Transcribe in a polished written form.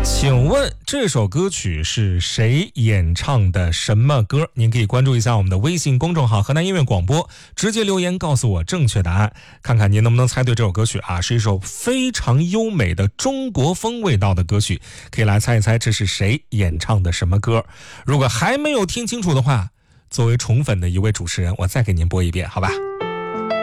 请问这首歌曲是谁演唱的什么歌？您可以关注一下我们的微信公众号河南音乐广播，直接留言告诉我正确答案，看看您能不能猜对这首歌曲啊！是一首非常优美的中国风味道的歌曲，可以来猜一猜这是谁演唱的什么歌。如果还没有听清楚的话，作为宠粉的一位主持人，我再给您播一遍好吧。